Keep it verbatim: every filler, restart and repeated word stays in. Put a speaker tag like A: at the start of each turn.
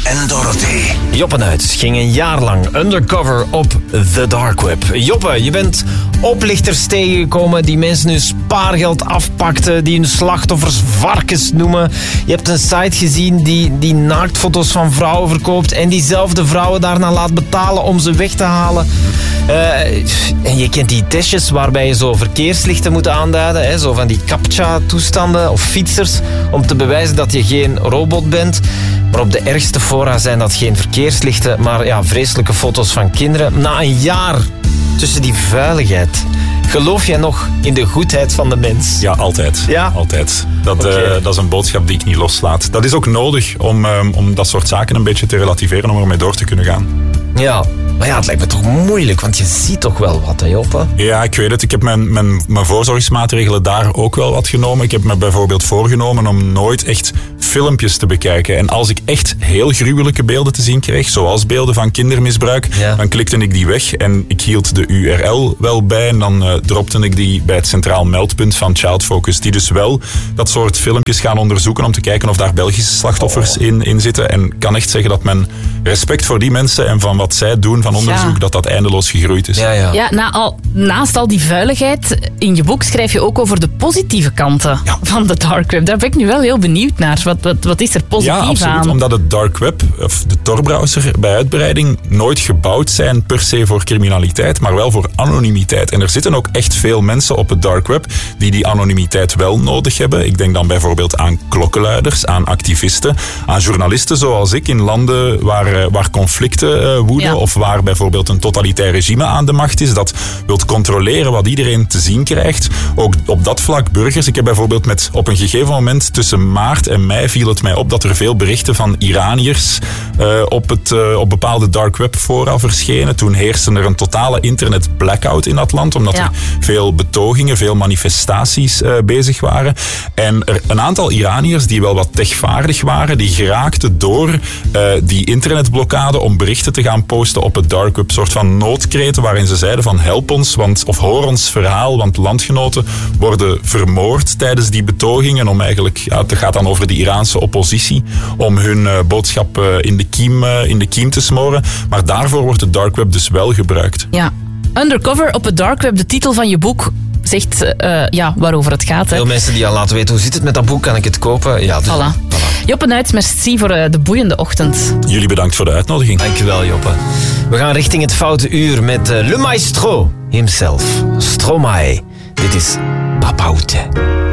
A: en Dorothy.
B: Joppe Nuits ging een jaar lang undercover op The Dark Web. Joppe, je bent oplichters tegengekomen die mensen hun spaargeld afpakten, die hun slachtoffers varkens noemen. Je hebt een site gezien die, die naaktfoto's van vrouwen verkoopt en diezelfde vrouwen daarna laat betalen om ze weg te halen. Uh, en je kent die testjes waarbij je zo verkeerslichten moet aanduiden, hè, zo van die captcha-toestanden of fietsers, om te bewijzen dat je geen robot bent. Maar op de ergste fora zijn dat geen verkeerslichten, maar ja, vreselijke foto's van kinderen. Na een jaar tussen die vuiligheid, geloof jij nog in de goedheid van de mens?
C: Ja, altijd.
B: Ja?
C: Altijd. Dat,
B: Okay.
C: uh, dat is een boodschap die ik niet loslaat. Dat is ook nodig om, um, om dat soort zaken een beetje te relativeren, om ermee door te kunnen gaan.
B: Ja, maar ja, het lijkt me toch moeilijk, want je ziet toch wel wat, hè, Joppe?
C: Ja, ik weet het. Ik heb mijn, mijn, mijn voorzorgsmaatregelen daar ook wel wat genomen. Ik heb me bijvoorbeeld voorgenomen om nooit echt filmpjes te bekijken. En als ik echt heel gruwelijke beelden te zien kreeg, zoals beelden van kindermisbruik,
B: Ja.
C: dan klikte ik die weg en ik hield de U R L wel bij en dan uh, dropte ik die bij het centraal meldpunt van Child Focus, die dus wel dat soort filmpjes gaan onderzoeken om te kijken of daar Belgische slachtoffers
B: Oh.
C: in, in zitten. En ik kan echt zeggen dat mijn respect voor die mensen en van wat zij doen van onderzoek,
D: Ja.
C: dat dat eindeloos gegroeid is.
B: Ja, ja.
D: Ja, na al, naast al die vuiligheid, in je boek schrijf je ook over de positieve kanten
C: Ja.
D: van de dark web. Daar ben ik nu wel heel benieuwd naar. Wat, wat, wat is er positief
C: Ja, absoluut.
D: aan?
C: Omdat het dark web, of de Tor-browser bij uitbreiding, nooit gebouwd zijn per se voor criminaliteit, maar wel voor anonimiteit. En er zitten ook echt veel mensen op het dark web die die anonimiteit wel nodig hebben. Ik denk dan bijvoorbeeld aan klokkenluiders, aan activisten, aan journalisten zoals ik in landen waar, waar conflicten uh, woeden,
D: Ja.
C: of waar bijvoorbeeld een totalitair regime aan de macht is, dat wilt controleren wat iedereen te zien krijgt. Ook op dat vlak burgers. Ik heb bijvoorbeeld met, op een gegeven moment tussen maart en mei viel het mij op dat er veel berichten van Iraniërs uh, op, het, uh, op bepaalde dark web fora verschenen. Toen heerste er een totale internet blackout in dat land, omdat
D: Ja.
C: er veel betogingen, veel manifestaties uh, bezig waren. En er een aantal Iraniërs die wel wat techvaardig waren, die geraakten door uh, die internetblokkade om berichten te gaan posten op het dark web. Een soort van noodkreten waarin ze zeiden van help ons, want, of hoor ons verhaal, want landgenoten worden vermoord tijdens die betogingen. Om eigenlijk, ja, het gaat dan over de Iraanse oppositie, om hun uh, boodschap uh, in, de kiem, uh, in de kiem te smoren. Maar daarvoor wordt het dark web dus wel gebruikt.
D: Ja. Undercover op het dark web, de titel van je boek zegt uh, ja, waarover het gaat. Hè.
B: Veel mensen die al laten weten, hoe zit het met dat boek, kan ik het kopen? Ja, dus,
D: Voilà.
B: voilà.
D: Joppe Nuits, merci voor uh, de boeiende ochtend.
C: Jullie bedankt voor de uitnodiging.
B: Dankjewel, Joppe. We gaan richting het foute uur met uh, Le Maestro himself, Stromae. Dit is Papaute.